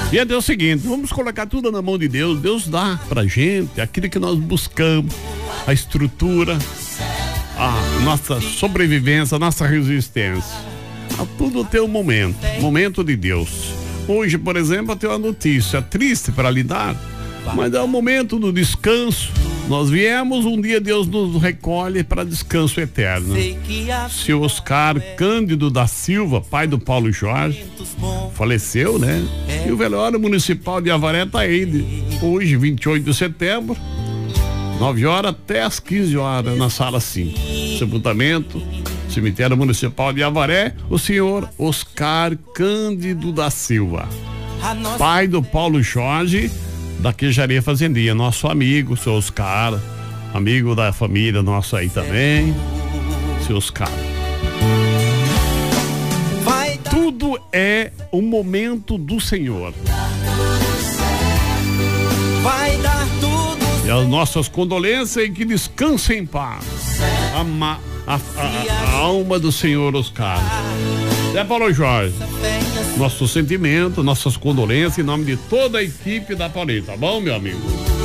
E é o seguinte, vamos colocar tudo na mão de Deus. Deus dá pra gente aquilo que nós buscamos, a estrutura, a nossa sobrevivência, a nossa resistência. A tudo tem um momento de Deus. Hoje, por exemplo, eu tenho uma notícia triste para lhe dar, mas é o momento do descanso. Nós viemos, um dia Deus nos recolhe para descanso eterno. Seu Oscar Cândido da Silva, pai do Paulo Jorge, faleceu, né? E o velório municipal de Avaré tá aí, hoje, 28 de setembro, 9 horas até as 15 horas, na sala 5. Sepultamento, cemitério municipal de Avaré, o senhor Oscar Cândido da Silva, pai do Paulo Jorge, da Queijaria Fazendia, nosso amigo, seu Oscar, amigo da família nossa aí também, seu Oscar. Tudo é um momento do Senhor. Vai dar tudo. E as nossas condolências e que descanse em paz. A alma do senhor Oscar. Zé Paulo Jorge, nosso sentimento, nossas condolências em nome de toda a equipe da Paulista, tá bom, meu amigo?